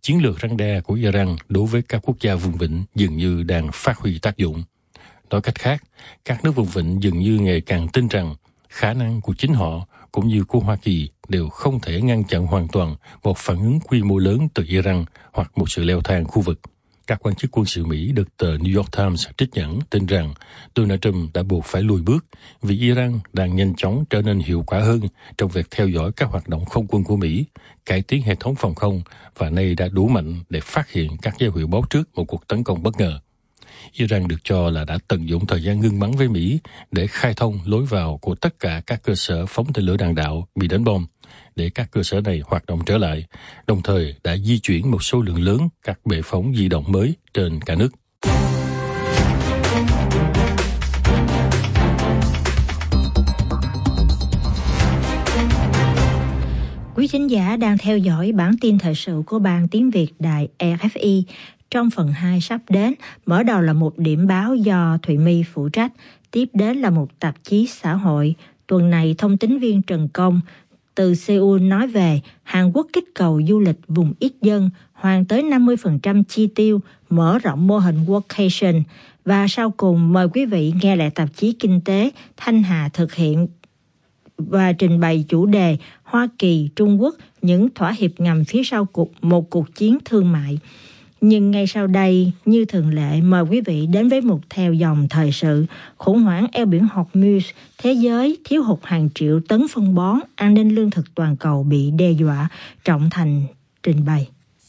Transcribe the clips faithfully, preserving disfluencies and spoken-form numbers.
chiến lược răn đe của Iran đối với các quốc gia vùng vịnh dường như đang phát huy tác dụng. Nói cách khác, các nước vùng vịnh dường như ngày càng tin rằng khả năng của chính họ cũng như của Hoa Kỳ đều không thể ngăn chặn hoàn toàn một phản ứng quy mô lớn từ Iran hoặc một sự leo thang khu vực. Các quan chức quân sự Mỹ được tờ New York Times trích dẫn tin rằng Donald Trump đã buộc phải lùi bước vì Iran đang nhanh chóng trở nên hiệu quả hơn trong việc theo dõi các hoạt động không quân của Mỹ, cải tiến hệ thống phòng không và nay đã đủ mạnh để phát hiện các dấu hiệu báo trước một cuộc tấn công bất ngờ. Iran được cho là đã tận dụng thời gian ngưng bắn với Mỹ để khai thông lối vào của tất cả các cơ sở phóng tên lửa đạn đạo bị đánh bom, để các cơ sở này hoạt động trở lại, đồng thời đã di chuyển một số lượng lớn các bệ phóng di động mới trên cả nước. Quý thính giả đang theo dõi bản tin thời sự của Ban Tiếng Việt Đài rờ ép i. Trong phần hai sắp đến, mở đầu là một điểm báo do Thụy My phụ trách, tiếp đến là một tạp chí xã hội. Tuần này, thông tín viên Trần Công từ Seoul nói về Hàn Quốc kích cầu du lịch vùng ít dân, hoàn tới năm mươi phần trăm chi tiêu, mở rộng mô hình workation. Và sau cùng, mời quý vị nghe lại tạp chí Kinh tế Thanh Hà thực hiện và trình bày chủ đề Hoa Kỳ, Trung Quốc, những thỏa hiệp ngầm phía sau cuộc, một cuộc chiến thương mại. Nhưng ngay sau đây, như thường lệ, mời quý vị đến với một theo dòng thời sự. Khủng hoảng eo biển Hormuz, thế giới thiếu hụt hàng triệu tấn phân bón, an ninh lương thực toàn cầu bị đe dọa. Trọng Thành trình bày.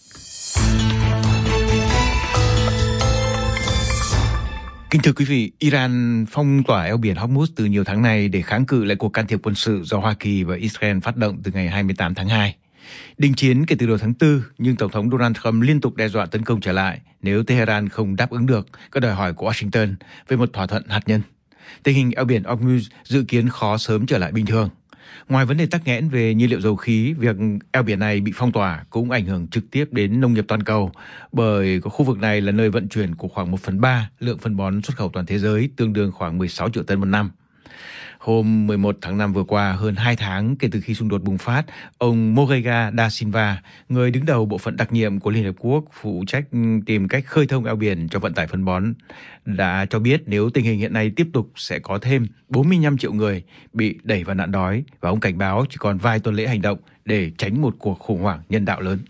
Kính thưa quý vị, Iran phong tỏa eo biển Hormuz từ nhiều tháng nay để kháng cự lại cuộc can thiệp quân sự do Hoa Kỳ và Israel phát động từ ngày hai mươi tám tháng hai. Đình chiến kể từ đầu tháng tư, nhưng Tổng thống Donald Trump liên tục đe dọa tấn công trở lại nếu Tehran không đáp ứng được các đòi hỏi của Washington về một thỏa thuận hạt nhân. Tình hình eo biển Hormuz dự kiến khó sớm trở lại bình thường. Ngoài vấn đề tắc nghẽn về nhiên liệu dầu khí, việc eo biển này bị phong tỏa cũng ảnh hưởng trực tiếp đến nông nghiệp toàn cầu, bởi khu vực này là nơi vận chuyển của khoảng một phần ba lượng phân bón xuất khẩu toàn thế giới, tương đương khoảng mười sáu triệu tấn một năm. Hôm mười một tháng năm vừa qua, hơn hai tháng kể từ khi xung đột bùng phát, ông Moreira da Silva, người đứng đầu bộ phận đặc nhiệm của Liên Hợp Quốc phụ trách tìm cách khơi thông eo biển cho vận tải phân bón, đã cho biết nếu tình hình hiện nay tiếp tục sẽ có thêm bốn mươi lăm triệu người bị đẩy vào nạn đói, và ông cảnh báo chỉ còn vài tuần lễ hành động để tránh một cuộc khủng hoảng nhân đạo lớn.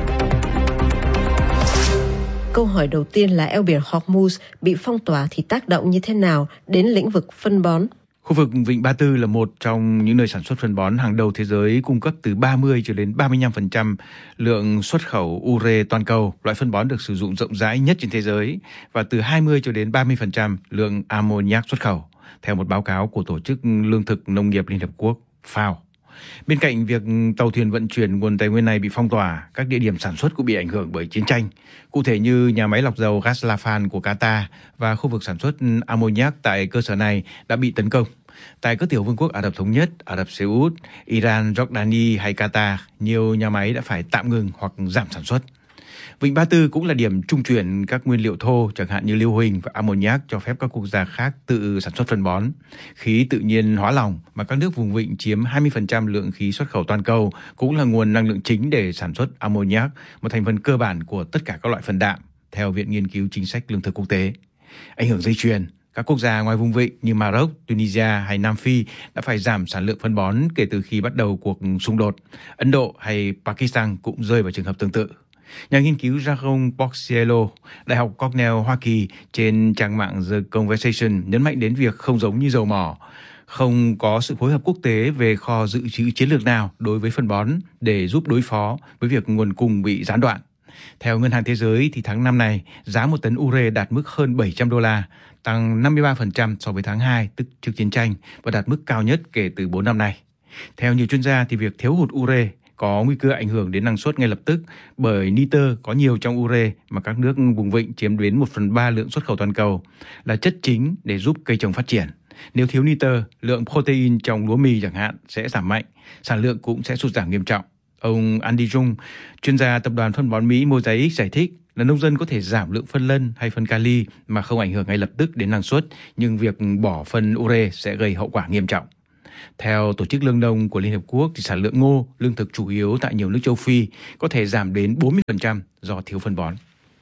Câu hỏi đầu tiên là eo biển Hormuz bị phong tỏa thì tác động như thế nào đến lĩnh vực phân bón? Khu vực Vịnh Ba Tư là một trong những nơi sản xuất phân bón hàng đầu thế giới, cung cấp từ ba mươi cho đến ba mươi lăm phần trăm lượng xuất khẩu ure toàn cầu, loại phân bón được sử dụng rộng rãi nhất trên thế giới, và từ hai mươi cho đến ba mươi phần trăm lượng ammoniac xuất khẩu, theo một báo cáo của Tổ chức Lương thực Nông nghiệp Liên Hợp Quốc F A O. Bên cạnh việc tàu thuyền vận chuyển nguồn tài nguyên này bị phong tỏa, các địa điểm sản xuất cũng bị ảnh hưởng bởi chiến tranh, cụ thể như nhà máy lọc dầu Ras Laffan của Qatar và khu vực sản xuất ammoniac tại cơ sở này đã bị tấn công. Tại các tiểu vương quốc Ả Rập Thống Nhất, Ả Rập Xê Út, Iran, Jordani hay Qatar, nhiều nhà máy đã phải tạm ngừng hoặc giảm sản xuất. Vịnh Ba Tư cũng là điểm trung chuyển các nguyên liệu thô, chẳng hạn như lưu huỳnh và ammoniac, cho phép các quốc gia khác tự sản xuất phân bón. Khí tự nhiên hóa lỏng mà các nước vùng vịnh chiếm hai mươi phần trăm lượng khí xuất khẩu toàn cầu cũng là nguồn năng lượng chính để sản xuất ammoniac, một thành phần cơ bản của tất cả các loại phân đạm, theo Viện Nghiên cứu Chính sách Lương thực Quốc tế. Ảnh hưởng dây chuyền, các quốc gia ngoài vùng vịnh như Maroc, Tunisia hay Nam Phi đã phải giảm sản lượng phân bón kể từ khi bắt đầu cuộc xung đột. Ấn Độ hay Pakistan cũng rơi vào trường hợp tương tự. Nhà nghiên cứu Jerome Porciello, Đại học Cornell, Hoa Kỳ, trên trang mạng The Conversation nhấn mạnh đến việc không giống như dầu mỏ, không có sự phối hợp quốc tế về kho dự trữ chiến lược nào đối với phân bón để giúp đối phó với việc nguồn cung bị gián đoạn. Theo Ngân hàng Thế giới, thì tháng năm này, giá một tấn ure đạt mức hơn bảy trăm đô la, tăng năm mươi ba phần trăm so với tháng hai, tức trước chiến tranh, và đạt mức cao nhất kể từ bốn năm nay. Theo nhiều chuyên gia, thì việc thiếu hụt ure có nguy cơ ảnh hưởng đến năng suất ngay lập tức, bởi nitơ có nhiều trong ure mà các nước vùng vịnh chiếm đến một phần ba lượng xuất khẩu toàn cầu, là chất chính để giúp cây trồng phát triển. Nếu thiếu nitơ, lượng protein trong lúa mì chẳng hạn sẽ giảm mạnh, sản lượng cũng sẽ sụt giảm nghiêm trọng. Ông Andy Jung, chuyên gia tập đoàn phân bón Mỹ Mosaic, giải thích là nông dân có thể giảm lượng phân lân hay phân kali mà không ảnh hưởng ngay lập tức đến năng suất, nhưng việc bỏ phân ure sẽ gây hậu quả nghiêm trọng. Theo Tổ chức Lương Nông của Liên Hợp Quốc, thì sản lượng ngô, lương thực chủ yếu tại nhiều nước châu Phi có thể giảm đến bốn mươi phần trăm do thiếu phân bón.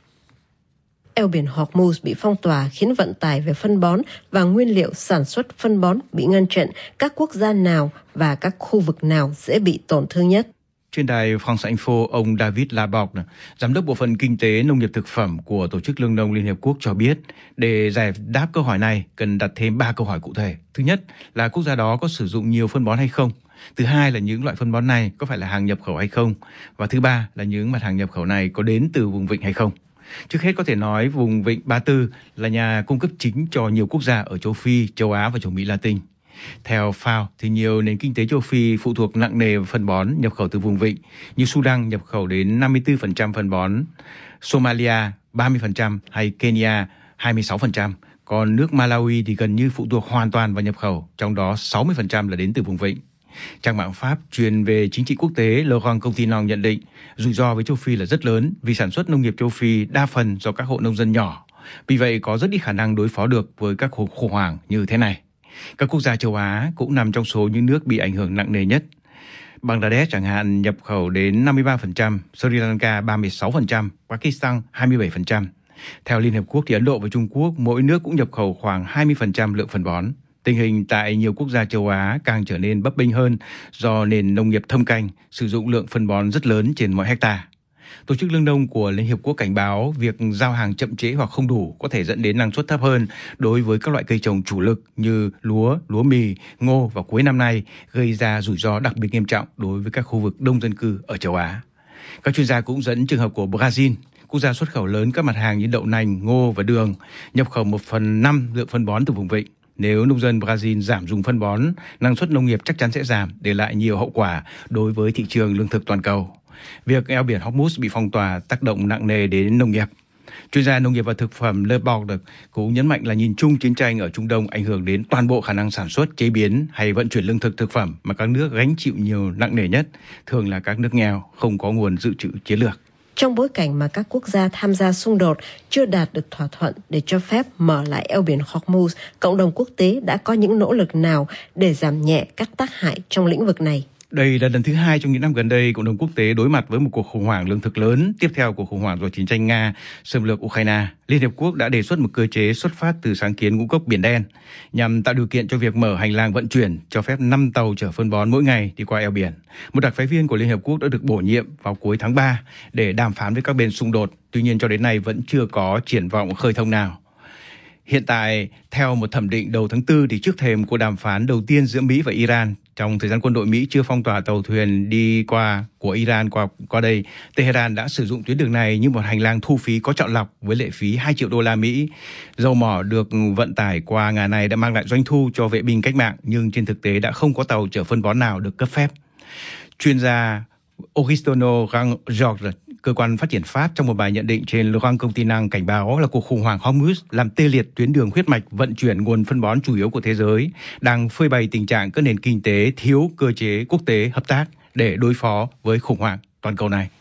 Eo biển Hormuz bị phong tỏa khiến vận tải về phân bón và nguyên liệu sản xuất phân bón bị ngăn chặn. Các quốc gia nào và các khu vực nào dễ bị tổn thương nhất? Trên đài France Info, ông David Laborde, giám đốc bộ phận kinh tế nông nghiệp thực phẩm của Tổ chức Lương Nông Liên Hợp Quốc cho biết, để giải đáp câu hỏi này cần đặt thêm ba câu hỏi cụ thể. Thứ nhất là quốc gia đó có sử dụng nhiều phân bón hay không. Thứ hai là những loại phân bón này có phải là hàng nhập khẩu hay không. Và thứ ba là những mặt hàng nhập khẩu này có đến từ vùng vịnh hay không. Trước hết có thể nói vùng vịnh Ba Tư là nhà cung cấp chính cho nhiều quốc gia ở châu Phi, châu Á và châu Mỹ Latin. Theo FAO, thì nhiều nền kinh tế châu Phi phụ thuộc nặng nề vào phân bón nhập khẩu từ vùng vịnh, như Sudan nhập khẩu đến năm mươi tư phần trăm phân bón, Somalia ba mươi phần trăm hay Kenya hai mươi sáu phần trăm. Còn nước Malawi thì gần như phụ thuộc hoàn toàn vào nhập khẩu, trong đó sáu mươi phần trăm là đến từ vùng vịnh. Trang mạng Pháp truyền về chính trị quốc tế Le Grand Continent nhận định rủi ro với châu Phi là rất lớn vì sản xuất nông nghiệp châu Phi đa phần do các hộ nông dân nhỏ. Vì vậy có rất ít khả năng đối phó được với các cuộc khủng hoảng như thế này. Các quốc gia châu Á cũng nằm trong số những nước bị ảnh hưởng nặng nề nhất. Bangladesh chẳng hạn nhập khẩu đến năm mươi ba phần trăm, Sri Lanka ba mươi sáu phần trăm, Pakistan hai mươi bảy phần trăm. Theo Liên Hợp Quốc thì Ấn Độ và Trung Quốc mỗi nước cũng nhập khẩu khoảng hai mươi phần trăm lượng phân bón. Tình hình tại nhiều quốc gia châu Á càng trở nên bấp bênh hơn do nền nông nghiệp thâm canh sử dụng lượng phân bón rất lớn trên mỗi hectare. Tổ chức Lương Nông của Liên Hiệp Quốc cảnh báo việc giao hàng chậm trễ hoặc không đủ có thể dẫn đến năng suất thấp hơn đối với các loại cây trồng chủ lực như lúa, lúa mì, ngô vào cuối năm nay, gây ra rủi ro đặc biệt nghiêm trọng đối với các khu vực đông dân cư ở châu Á. Các chuyên gia cũng dẫn trường hợp của Brazil, quốc gia xuất khẩu lớn các mặt hàng như đậu nành, ngô và đường, nhập khẩu một phần năm lượng phân bón từ vùng vịnh. Nếu nông dân Brazil giảm dùng phân bón, năng suất nông nghiệp chắc chắn sẽ giảm, để lại nhiều hậu quả đối với thị trường lương thực toàn cầu. Việc eo biển Hormuz bị phong tỏa tác động nặng nề đến nông nghiệp. Chuyên gia nông nghiệp và thực phẩm Laborde cũng nhấn mạnh là nhìn chung chiến tranh ở Trung Đông ảnh hưởng đến toàn bộ khả năng sản xuất, chế biến hay vận chuyển lương thực thực phẩm mà các nước gánh chịu nhiều nặng nề nhất, thường là các nước nghèo, không có nguồn dự trữ chiến lược. Trong bối cảnh mà các quốc gia tham gia xung đột chưa đạt được thỏa thuận để cho phép mở lại eo biển Hormuz, cộng đồng quốc tế đã có những nỗ lực nào để giảm nhẹ các tác hại trong lĩnh vực này? Đây là lần thứ hai trong những năm gần đây, cộng đồng quốc tế đối mặt với một cuộc khủng hoảng lương thực lớn, tiếp theo cuộc khủng hoảng do chiến tranh Nga xâm lược Ukraine. Liên Hiệp Quốc đã đề xuất một cơ chế xuất phát từ sáng kiến ngũ cốc Biển Đen, nhằm tạo điều kiện cho việc mở hành lang vận chuyển, cho phép năm tàu chở phân bón mỗi ngày đi qua eo biển. Một đặc phái viên của Liên Hiệp Quốc đã được bổ nhiệm vào cuối tháng ba để đàm phán với các bên xung đột. Tuy nhiên cho đến nay vẫn chưa có triển vọng khơi thông nào. Hiện tại, theo một thẩm định đầu tháng tư, thì trước thềm cuộc đàm phán đầu tiên giữa Mỹ và Iran, trong thời gian quân đội Mỹ chưa phong tỏa tàu thuyền đi qua của Iran qua qua đây, Tehran đã sử dụng tuyến đường này như một hành lang thu phí có chọn lọc với lệ phí hai triệu đô la Mỹ. Dầu mỏ được vận tải qua ngã này đã mang lại doanh thu cho vệ binh cách mạng, nhưng trên thực tế đã không có tàu chở phân bón nào được cấp phép. Chuyên gia Augustino George, cơ quan phát triển Pháp, trong một bài nhận định trên Le Grand Continent cảnh báo là cuộc khủng hoảng Hormuz làm tê liệt tuyến đường huyết mạch vận chuyển nguồn phân bón chủ yếu của thế giới, đang phơi bày tình trạng các nền kinh tế thiếu cơ chế quốc tế hợp tác để đối phó với khủng hoảng toàn cầu này.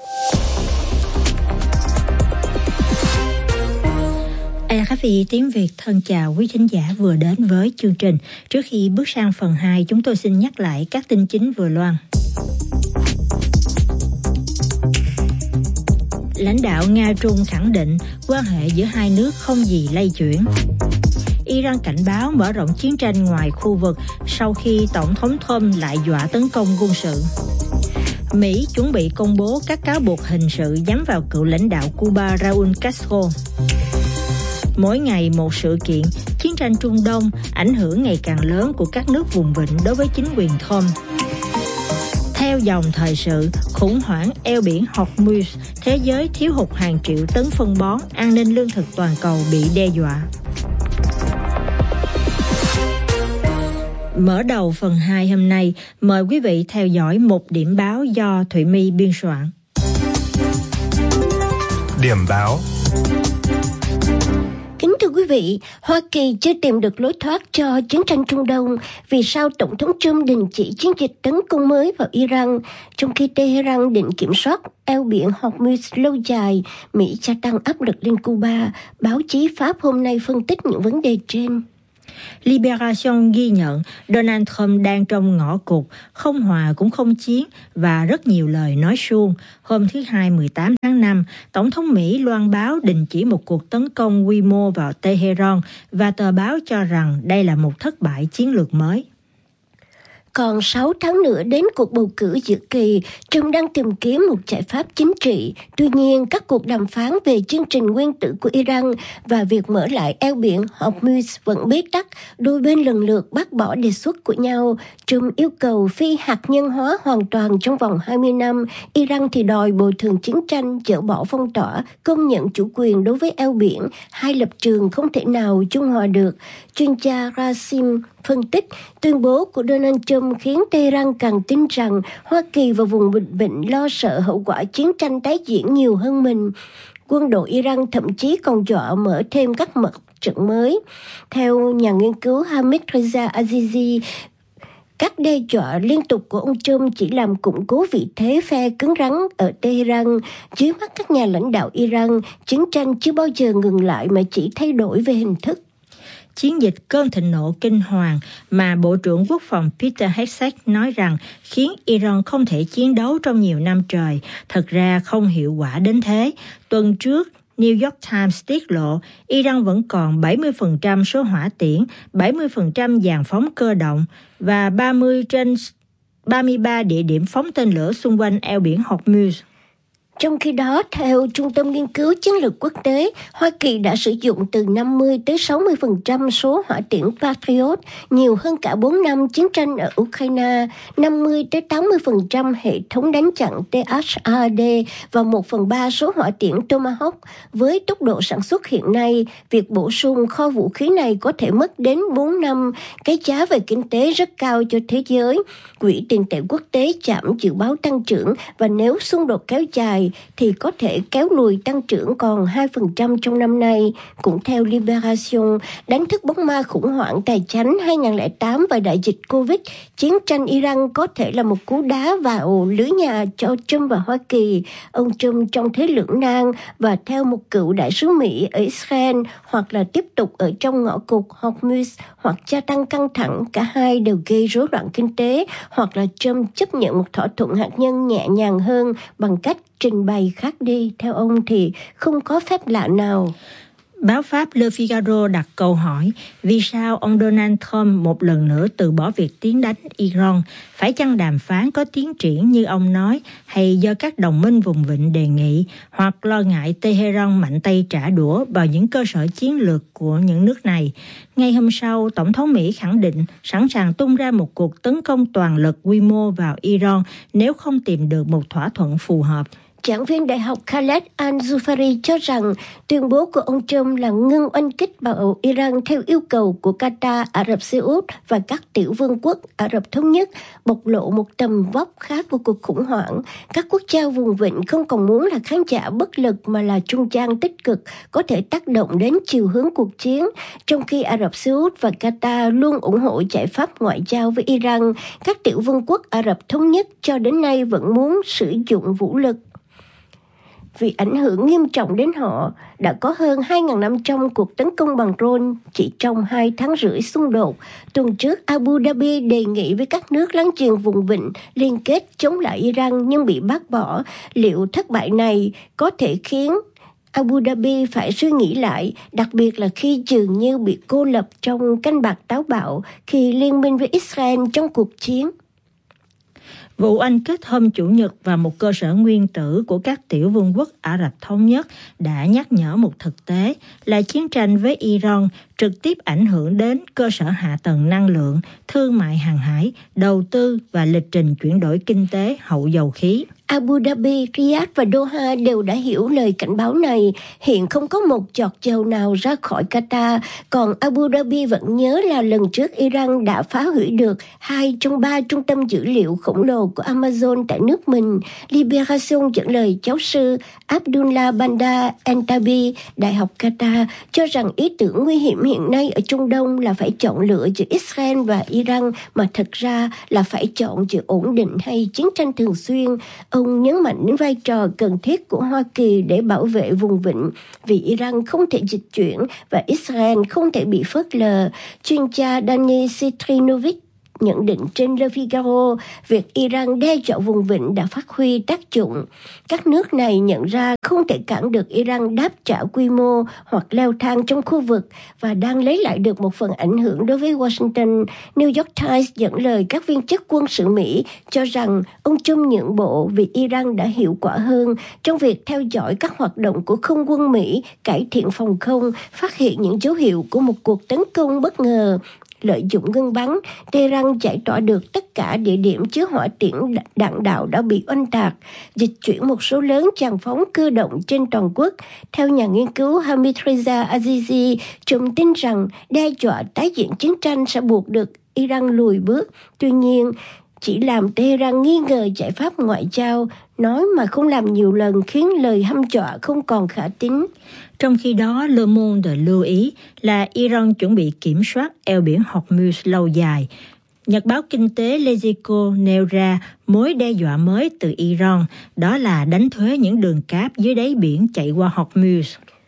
rờ ép i tiếng Việt thân chào quý thính giả vừa đến với chương trình. Trước khi bước sang phần hai, chúng tôi xin nhắc lại các tin chính vừa loan. Lãnh đạo Nga-Trung khẳng định quan hệ giữa hai nước không gì lay chuyển. Iran cảnh báo mở rộng chiến tranh ngoài khu vực sau khi Tổng thống Trump lại dọa tấn công quân sự. Mỹ chuẩn bị công bố các cáo buộc hình sự nhắm vào cựu lãnh đạo Cuba Raúl Castro. Mỗi ngày một sự kiện, chiến tranh Trung Đông, ảnh hưởng ngày càng lớn của các nước vùng vịnh đối với chính quyền Trump. Theo dòng thời sự, khủng hoảng eo biển Hormuz, thế giới thiếu hụt hàng triệu tấn phân bón, an ninh lương thực toàn cầu bị đe dọa. Mở đầu phần hai hôm nay, mời quý vị theo dõi một điểm báo do Thụy My biên soạn. Điểm báo. Kính thưa quý vị, Hoa Kỳ chưa tìm được lối thoát cho chiến tranh Trung Đông. Vì sao Tổng thống Trump đình chỉ chiến dịch tấn công mới vào Iran, trong khi Tehran định kiểm soát eo biển Hormuz lâu dài, Mỹ gia tăng áp lực lên Cuba. Báo chí Pháp hôm nay phân tích những vấn đề trên. Libération ghi nhận Donald Trump đang trong ngõ cụt, không hòa cũng không chiến và rất nhiều lời nói suông. Hôm thứ Hai mười tám tháng năm, Tổng thống Mỹ loan báo đình chỉ một cuộc tấn công quy mô vào Tehran và tờ báo cho rằng đây là một thất bại chiến lược mới. Còn sáu tháng nữa đến cuộc bầu cử giữa kỳ, Trump đang tìm kiếm một giải pháp chính trị. Tuy nhiên, các cuộc đàm phán về chương trình nguyên tử của Iran và việc mở lại eo biển Hormuz vẫn bế tắc. Đôi bên lần lượt bác bỏ đề xuất của nhau. Trump yêu cầu phi hạt nhân hóa hoàn toàn trong vòng hai mươi năm. Iran thì đòi bồi thường chiến tranh, dỡ bỏ phong tỏa, công nhận chủ quyền đối với eo biển. Hai lập trường không thể nào trung hòa được. Chuyên gia Rasim phân tích, tuyên bố của Donald Trump khiến Tehran càng tin rằng Hoa Kỳ và vùng Bình Vịnh lo sợ hậu quả chiến tranh tái diễn nhiều hơn mình. Quân đội Iran thậm chí còn dọa mở thêm các mặt trận mới. Theo nhà nghiên cứu Hamid Reza Azizi, các đe dọa liên tục của ông Trump chỉ làm củng cố vị thế phe cứng rắn ở Tehran. Dưới mắt các nhà lãnh đạo Iran, chiến tranh chưa bao giờ ngừng lại mà chỉ thay đổi về hình thức. Chiến dịch cơn thịnh nộ kinh hoàng mà Bộ trưởng Quốc phòng Peter Hegseth nói rằng khiến Iran không thể chiến đấu trong nhiều năm trời, thật ra không hiệu quả đến thế. Tuần trước, New York Times tiết lộ Iran vẫn còn bảy mươi phần trăm số hỏa tiễn, bảy mươi phần trăm dàn phóng cơ động và ba mươi trên ba mươi ba địa điểm phóng tên lửa xung quanh eo biển Hormuz. Trong khi đó, theo Trung tâm Nghiên cứu Chiến lược Quốc tế, Hoa Kỳ đã sử dụng từ năm mươi tới sáu mươi phần trăm số hỏa tiễn Patriot, nhiều hơn cả bốn năm chiến tranh ở Ukraine, năm mươi tới tám mươi phần trăm hệ thống đánh chặn T H A D và một phần ba số hỏa tiễn Tomahawk. Với tốc độ sản xuất hiện nay, việc bổ sung kho vũ khí này có thể mất đến bốn năm, cái giá về kinh tế rất cao cho thế giới. Quỹ tiền tệ quốc tế chạm dự báo tăng trưởng và nếu xung đột kéo dài, thì có thể kéo lùi tăng trưởng còn hai phần trăm trong năm nay. Cũng theo Libération, đánh thức bóng ma khủng hoảng tài chánh hai không không tám và đại dịch Covid, chiến tranh Iran có thể là một cú đá vào lưới nhà cho Trump và Hoa Kỳ. Ông Trump trong thế lưỡng nan và theo một cựu đại sứ Mỹ ở Israel, hoặc là tiếp tục ở trong ngõ cụt Hormuz, hoặc gia tăng căng thẳng, cả hai đều gây rối loạn kinh tế, hoặc là Trump chấp nhận một thỏa thuận hạt nhân nhẹ nhàng hơn bằng cách trình bày khác đi. Theo ông thì không có phép lạ nào. Báo Pháp Le Figaro đặt câu hỏi vì sao ông Donald Trump một lần nữa từ bỏ việc tiến đánh Iran? Phải chăng đàm phán có tiến triển như ông nói, hay do các đồng minh vùng vịnh đề nghị, hoặc lo ngại Tehran mạnh tay trả đũa vào những cơ sở chiến lược của những nước này? Ngay hôm sau, Tổng thống Mỹ khẳng định sẵn sàng tung ra một cuộc tấn công toàn lực quy mô vào Iran nếu không tìm được một thỏa thuận phù hợp. Giảng viên Đại học Khaled Al-Zufari cho rằng tuyên bố của ông Trump là ngưng oanh kích vào Iran theo yêu cầu của Qatar, Ả Rập Xê Út và các tiểu vương quốc Ả Rập Thống Nhất bộc lộ một tầm vóc khác của cuộc khủng hoảng. Các quốc gia vùng vịnh không còn muốn là khán giả bất lực mà là trung gian tích cực, có thể tác động đến chiều hướng cuộc chiến, trong khi Ả Rập Xê Út và Qatar luôn ủng hộ giải pháp ngoại giao với Iran. Các tiểu vương quốc Ả Rập Thống Nhất cho đến nay vẫn muốn sử dụng vũ lực. Vì ảnh hưởng nghiêm trọng đến họ, đã có hơn hai nghìn năm trăm cuộc tấn công bằng drone chỉ trong hai tháng rưỡi xung đột. Tuần trước, Abu Dhabi đề nghị với các nước láng giềng vùng vịnh liên kết chống lại Iran nhưng bị bác bỏ. Liệu thất bại này có thể khiến Abu Dhabi phải suy nghĩ lại, đặc biệt là khi dường như bị cô lập trong canh bạc táo bạo khi liên minh với Israel trong cuộc chiến? Vụ oanh kích hôm Chủ nhật vào một cơ sở nguyên tử của các tiểu vương quốc Ả Rập Thống Nhất đã nhắc nhở một thực tế là chiến tranh với Iran trực tiếp ảnh hưởng đến cơ sở hạ tầng năng lượng, thương mại hàng hải, đầu tư và lịch trình chuyển đổi kinh tế hậu dầu khí. Abu Dhabi, Riyadh và Doha đều đã hiểu lời cảnh báo này. Hiện không có một giọt dầu nào ra khỏi Qatar, còn Abu Dhabi vẫn nhớ là lần trước Iran đã phá hủy được hai trong ba trung tâm dữ liệu khổng lồ của Amazon tại nước mình. Libération dẫn lời giáo sư Abdullah Bandar Entabi, Đại học Qatar, cho rằng ý tưởng nguy hiểm hiện nay ở Trung Đông là phải chọn lựa giữa Israel và Iran, mà thật ra là phải chọn giữa ổn định hay chiến tranh thường xuyên. Ông nhấn mạnh đến vai trò cần thiết của Hoa Kỳ để bảo vệ vùng vịnh, vì Iran không thể dịch chuyển và Israel không thể bị phớt lờ. Chuyên gia Dani Sitrinovich nhận định trên Le Figaro, việc Iran đe dọa vùng vịnh đã phát huy tác dụng. Các nước này nhận ra không thể cản được Iran đáp trả quy mô hoặc leo thang trong khu vực và đang lấy lại được một phần ảnh hưởng đối với Washington. New York Times dẫn lời các viên chức quân sự Mỹ cho rằng ông Trump nhượng bộ vì Iran đã hiệu quả hơn trong việc theo dõi các hoạt động của không quân Mỹ, cải thiện phòng không, phát hiện những dấu hiệu của một cuộc tấn công bất ngờ. Lợi dụng ngưng bắn, Tehran giải tỏa được tất cả địa điểm chứa hỏa tiễn đạn đạo đã bị oanh tạc, dịch chuyển một số lớn tràn phóng cơ động trên toàn quốc. Theo nhà nghiên cứu Hamid Reza Azizi, Trump tin rằng đe dọa tái diễn chiến tranh sẽ buộc được Iran lùi bước. Tuy nhiên, chỉ làm Tehran nghi ngờ giải pháp ngoại giao, nói mà không làm nhiều lần khiến lời hăm dọa không còn khả tín. Trong khi đó, Le Monde lưu ý là Iran chuẩn bị kiểm soát eo biển Hormuz lâu dài. Nhật báo kinh tế Lezico nêu ra mối đe dọa mới từ Iran, đó là đánh thuế những đường cáp dưới đáy biển chạy qua Hormuz.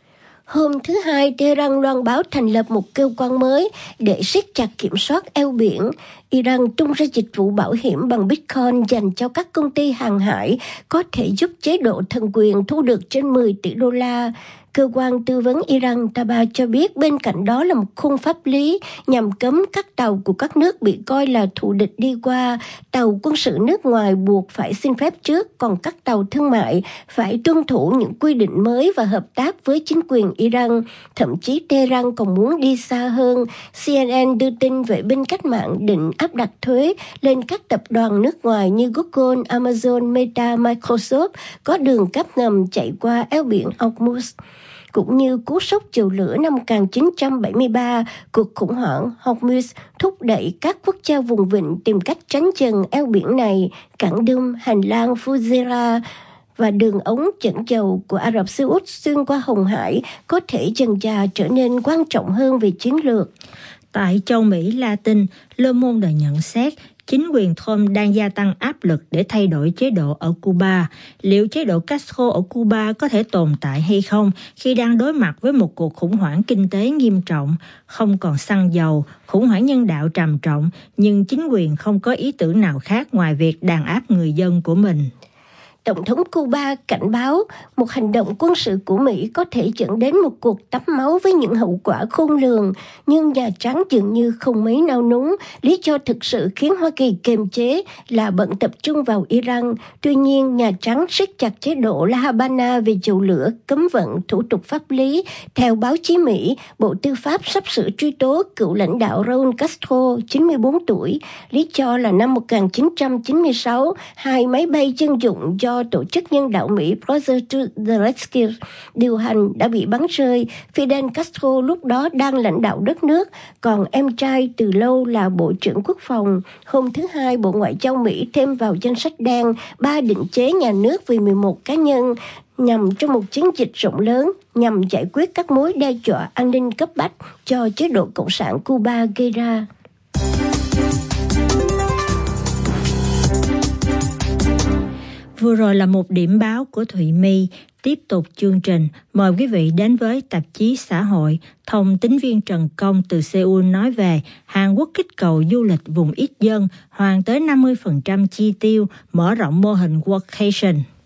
Hôm thứ Hai, Tehran loan báo thành lập một cơ quan mới để siết chặt kiểm soát eo biển. Iran tung ra dịch vụ bảo hiểm bằng Bitcoin dành cho các công ty hàng hải, có thể giúp chế độ thần quyền thu được trên mười tỷ đô la. Cơ quan tư vấn Iran Taba cho biết bên cạnh đó là một khung pháp lý nhằm cấm các tàu của các nước bị coi là thù địch đi qua. Tàu quân sự nước ngoài buộc phải xin phép trước, còn các tàu thương mại phải tuân thủ những quy định mới và hợp tác với chính quyền Iran. Thậm chí Tehran còn muốn đi xa hơn. C N N đưa tin vệ binh cách mạng định áp đặt thuế lên các tập đoàn nước ngoài như Google, Amazon, Meta, Microsoft có đường cáp ngầm chạy qua eo biển Hormuz. Cũng như cú sốc dầu lửa năm một nghìn chín trăm bảy mươi ba, cuộc khủng hoảng Hormuz thúc đẩy các quốc gia vùng vịnh tìm cách tránh dần eo biển này. Cảng Đum, hành lang Fujairah và đường ống dẫn dầu của Ả Rập Xê Út xuyên qua Hồng Hải có thể dần dà trở nên quan trọng hơn về chiến lược. Tại châu Mỹ Latin, Le Monde nhận xét chính quyền Trump đang gia tăng áp lực để thay đổi chế độ ở Cuba. Liệu chế độ Castro ở Cuba có thể tồn tại hay không khi đang đối mặt với một cuộc khủng hoảng kinh tế nghiêm trọng, không còn xăng dầu, khủng hoảng nhân đạo trầm trọng, nhưng chính quyền không có ý tưởng nào khác ngoài việc đàn áp người dân của mình. Tổng thống Cuba cảnh báo một hành động quân sự của Mỹ có thể dẫn đến một cuộc tắm máu với những hậu quả khôn lường, nhưng Nhà Trắng dường như không mấy nao núng. Lý do thực sự khiến Hoa Kỳ kiềm chế là bận tập trung vào Iran. Tuy nhiên, Nhà Trắng siết chặt chế độ La Habana về dầu lửa, cấm vận thủ tục pháp lý. Theo báo chí Mỹ, Bộ Tư pháp sắp sửa truy tố cựu lãnh đạo Raúl Castro, chín mươi bốn tuổi. Lý do là năm một nghìn chín trăm chín mươi sáu, hai máy bay dân dụng do Tổ chức nhân đạo Mỹ Project to the Rescue điều hành đã bị bắn rơi. Fidel Castro lúc đó đang lãnh đạo đất nước, còn em trai từ lâu là Bộ trưởng Quốc phòng. Hôm thứ Hai, Bộ Ngoại giao Mỹ thêm vào danh sách đen ba định chế nhà nước vì mười một cá nhân, nhằm trong một chiến dịch rộng lớn nhằm giải quyết các mối đe dọa an ninh cấp bách cho chế độ Cộng sản Cuba gây ra. Vừa rồi là một điểm báo của Thụy My. Tiếp tục chương trình, mời quý vị đến với tạp chí Xã hội. Thông tín viên Trần Công từ Seoul nói về Hàn Quốc kích cầu du lịch vùng ít dân, hoàn tới năm mươi phần trăm chi tiêu, mở rộng mô hình workation.